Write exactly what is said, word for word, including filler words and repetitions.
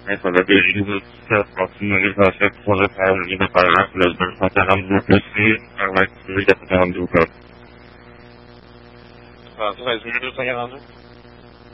Essa da deriva se aproxima e vai ser toda para a Avenida Paraná, pelas duas passagens do P C, a vai se ligar para o do carro. Pronto, vais minutos em andando.